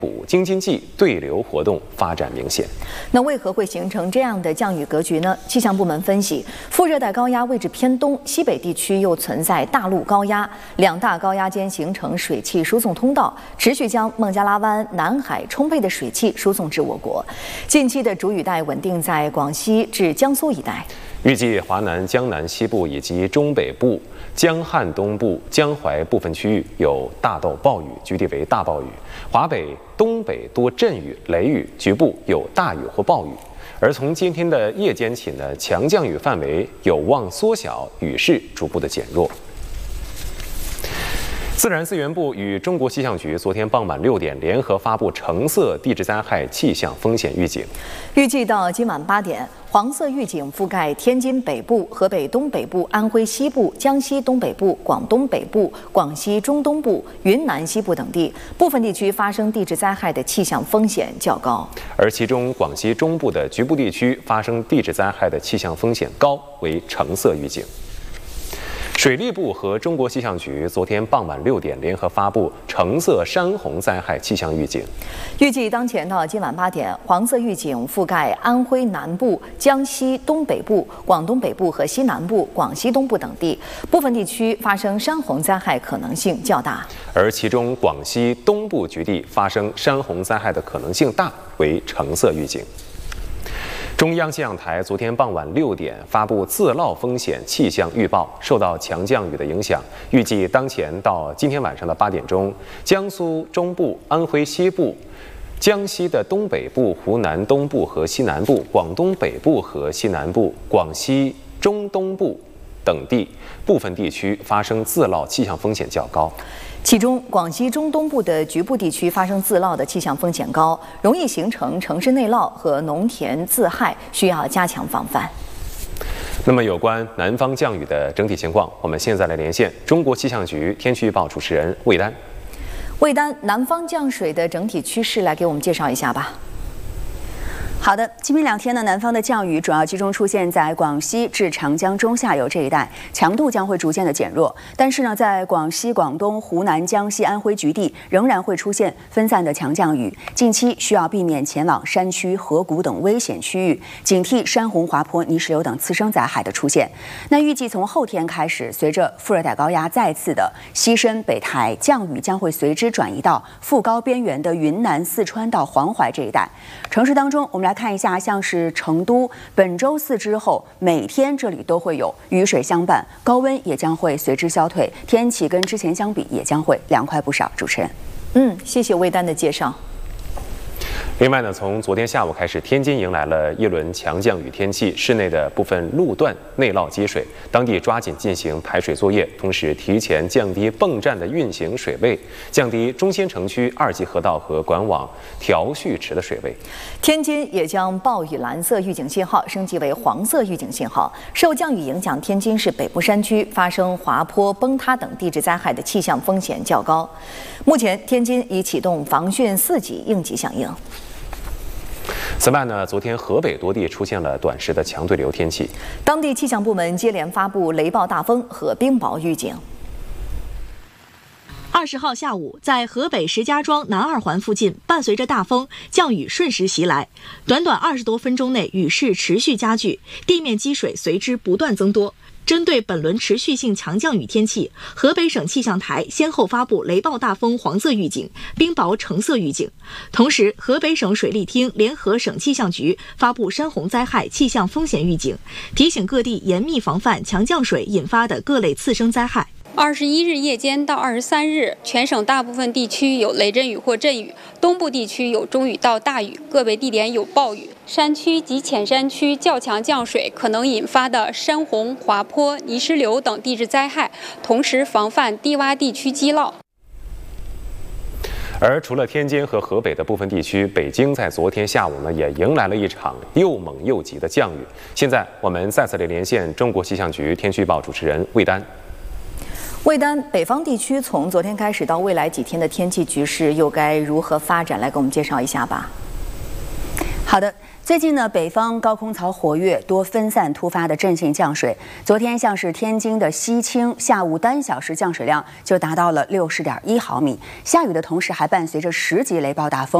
京津冀对流活动发展明显。 那为何会形成这样的降雨格局呢？气象部门分析，副热带高压位置偏东，西北地区又存在大陆高压，两大高压间形成水汽输送通道，持续将孟加拉湾南海充沛的水汽输送至我国。近期的主雨带稳定在广西至江苏一带。 预计华南、江南西部以及中北部、江汉东部、江淮部分区域有大到暴雨，局地为大暴雨；华北、东北多阵雨、雷雨，局部有大雨或暴雨。而从今天的夜间起呢，强降雨范围有望缩小，雨势逐步的减弱。自然资源部与中国气象局昨天傍晚6点联合发布橙色地质灾害气象风险预警。 预计到今晚8点，黄色预警覆盖天津北部、河北东北部、安徽西部、江西东北部、广东北部、广西中东部、云南西部等地，部分地区发生地质灾害的气象风险较高。 而其中广西中部的局部地区发生地质灾害的气象风险高，为橙色预警。水利部和中国气象局昨天傍晚6点联合发布橙色山洪灾害气象预警。 预计当前到今晚8点，黄色预警覆盖安徽南部、江西东北部、广东北部和西南部、广西东部等地，部分地区发生山洪灾害可能性较大。 而其中广西东部局地发生山洪灾害的可能性大，为橙色预警。中央气象台昨天傍晚6点发布自涝风险气象预报，受到强降雨的影响，预计当前到今天晚上的8点钟，江苏中部、安徽西部、江西的东北部、湖南东部和西南部、广东北部和西南部、广西中东部等地部分地区发生自涝气象风险较高。 其中，广西中东部的局部地区发生自涝的气象风险高，容易形成城市内涝和农田自害，需要加强防范。 那么，有关南方降雨的整体情况，我们现在来连线中国气象局天气预报主持人魏丹。 魏丹，南方降水的整体趋势来给我们介绍一下吧。 好的，今明2天呢，南方的降雨主要集中出现在广西至长江中下游这一带，强度将会逐渐的减弱。但是呢，在广西、广东、湖南、江西、安徽局地仍然会出现分散的强降雨，近期需要避免前往山区、河谷等危险区域，警惕山洪、滑坡、泥石流等次生灾害的出现。那预计从后天开始，随着副热带高压再次的西伸北抬，降雨将会随之转移到副高边缘的云南、四川到黄淮这一带。城市当中，我们来看一下，像是成都，本周4之后，每天这里都会有雨水相伴，高温也将会随之消退，天气跟之前相比也将会凉快不少。主持人， 谢谢魏丹的介绍。 另外呢，从昨天下午开始，天津迎来了一轮强降雨天气，市内的部分路段内涝积水，当地抓紧进行排水作业，同时提前降低泵站的运行水位，降低中心城区2级河道和管网调蓄池的水位。 天津也将暴雨蓝色预警信号升级为黄色预警信号。受降雨影响，天津市北部山区发生滑坡、崩塌等地质灾害的气象风险较高。目前，天津已启动防汛4级应急响应。 此外呢，昨天河北多地出现了短时的强对流天气， 当地气象部门接连发布雷暴大风和冰雹预警。 20号下午，在河北石家庄南二环附近，伴随着大风，降雨瞬时袭来，短短20多分钟内，雨势持续加剧，地面积水随之不断增多。针对本轮持续性强降雨天气，河北省气象台先后发布雷暴大风黄色预警、冰雹橙色预警。同时，河北省水利厅联合省气象局发布山洪灾害气象风险预警，提醒各地严密防范强降水引发的各类次生灾害。 21日夜间到23日，全省大部分地区有雷阵雨或阵雨，东部地区有中雨到大雨，个别地点有暴雨。山区及浅山区较强降水可能引发的山洪、滑坡、泥石流等地质灾害，同时防范低洼地区积涝。 而除了天津和河北的部分地区，北京在昨天下午呢也迎来了一场又猛又急的降雨。现在我们再次来连线中国气象局天气预报主持人魏丹。 魏丹，北方地区从昨天开始到未来几天的天气局势又该如何发展？来给我们介绍一下吧。 好的， 最近呢，北方高空槽活跃，多分散突发的阵性降水。昨天像是天津的西青，下午单小时降水量就达到了60.1毫米，下雨的同时还伴随着10级雷暴大风。